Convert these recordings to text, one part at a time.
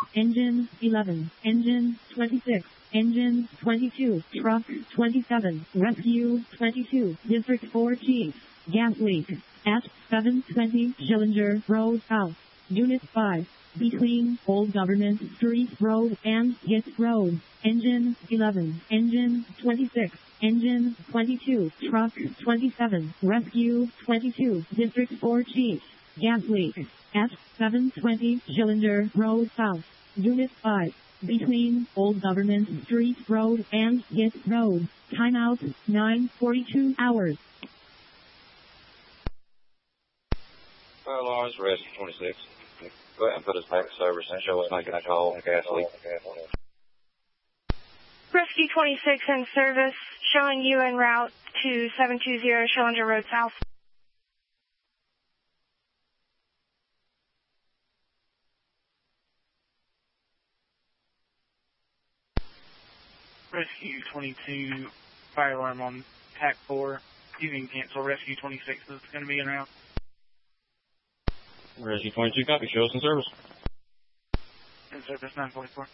Engine 11. Engine 26. Engine 22. Truck 27. Rescue 22. District 4 Chief. Gas leak at 720 Schillinger Road South. Unit 5. Between Old Government Street Road and Git Road. Engine 11. Engine 26. Engine 22. Truck 27. Rescue 22. District 4 Chief. Gas leak at 720 Schillinger Road South. Unit 5. Between Old Government Street Road and Git Road. Timeout 9:42 hours. Well, Lawrence, Rescue 26. Go ahead and put us back to service and show us making a call on a gas leak. Rescue 26 in service, showing you en route to 720 Schillinger Road South. Rescue 22, fire alarm on TAC 4. You can cancel Rescue 26. It's going to be en route. Rescue 22, copy. Show us in service. In service 944.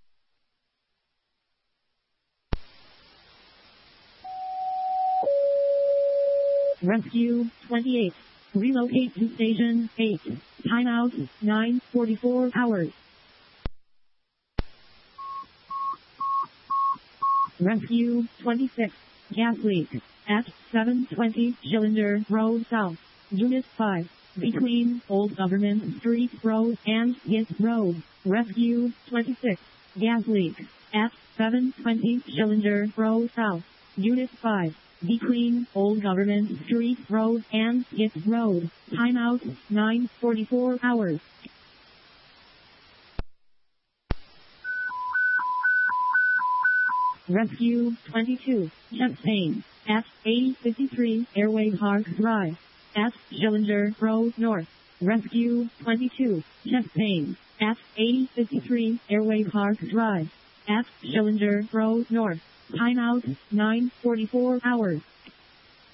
Rescue 28. Relocate to Station 8. Timeout 9:44 hours. Rescue 26. Gas leak at 720 Schillinger Road South. Unit 5. Between Old Government Street Road and Git Road. Rescue 26. Gas leak at 720 Schillinger Road South. Unit 5. Between Old Government Street Road and Git Road. Timeout 9:44 hours. Rescue 22. Chest pain at 8053 Airway Park Drive at Schillinger Road North. Rescue 22. Chest pain at 8053 Airway Park Drive at Schillinger Road North. Timeout 9:44 hours.